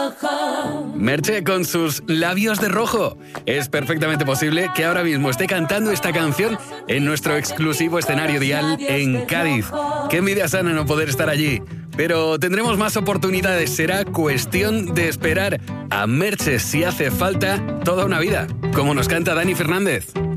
Merche con sus labios de rojo. Es perfectamente posible que ahora mismo esté cantando esta canción en nuestro exclusivo escenario Dial en Cádiz. Qué envidia sana no poder estar allí. Pero tendremos más oportunidades. Será cuestión de esperar a Merche si hace falta toda una vida, como nos canta Dani Fernández.